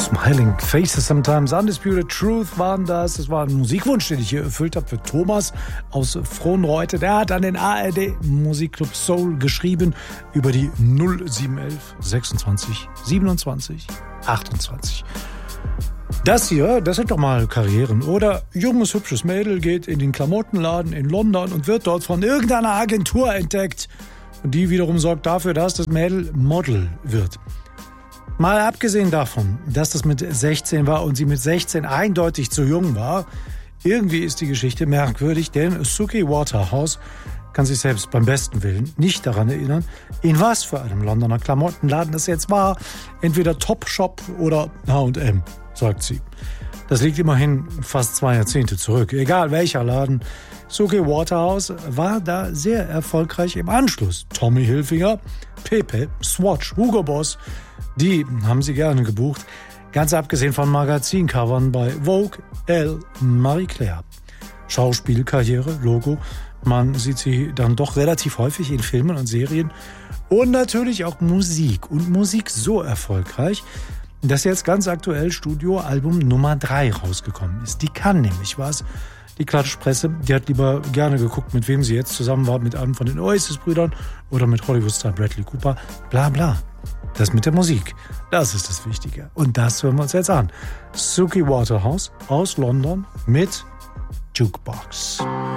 Smiling Faces Sometimes, Undisputed Truth waren das. Das war ein Musikwunsch, den ich hier erfüllt habe für Thomas aus Frohnreute. Der hat an den ARD Musikclub Soul geschrieben über die 0711 26 27 28. Das hier, das sind doch mal Karrieren. Oder junges, hübsches Mädel geht in den Klamottenladen in London und wird dort von irgendeiner Agentur entdeckt. Und die wiederum sorgt dafür, dass das Mädel Model wird. Mal abgesehen davon, dass das mit 16 war und sie mit 16 eindeutig zu jung war, irgendwie ist die Geschichte merkwürdig, denn Suki Waterhouse kann sich selbst beim besten Willen nicht daran erinnern, in was für einem Londoner Klamottenladen es jetzt war. Entweder Topshop oder H&M, sagt sie. Das liegt immerhin fast 2 Jahrzehnte zurück. Egal welcher Laden, Suki Waterhouse war da sehr erfolgreich im Anschluss. Tommy Hilfiger, Pepe, Swatch, Hugo Boss, die haben sie gerne gebucht. Ganz abgesehen von Magazincovern bei Vogue, Elle, Marie Claire. Schauspielkarriere, Logo. Man sieht sie dann doch relativ häufig in Filmen und Serien. Und natürlich auch Musik. Und Musik so erfolgreich, dass jetzt ganz aktuell Studioalbum Nummer 3 rausgekommen ist. Die kann nämlich was. Die Klatschpresse, die hat lieber gerne geguckt, mit wem sie jetzt zusammen war, mit einem von den Oasis-Brüdern oder mit Hollywood-Star Bradley Cooper. Bla bla. Das mit der Musik, das ist das Wichtige. Und das hören wir uns jetzt an. Suki Waterhouse aus London mit Jukebox.